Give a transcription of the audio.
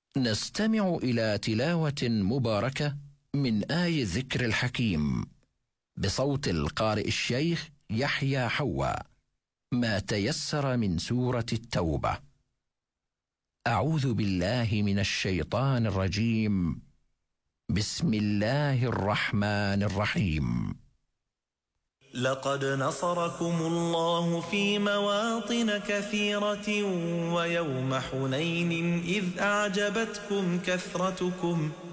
نستمع إلى تلاوة مباركة من آي الذكر الحكيم بصوت القارئ الشيخ يحيى حواء. ما تيسر من سورة التوبة. أعوذ بالله من الشيطان الرجيم. بسم الله الرحمن الرحيم. لقد نصركم الله في مواطن كثيرة ويوم حنين إذ أعجبتكم كثرتكم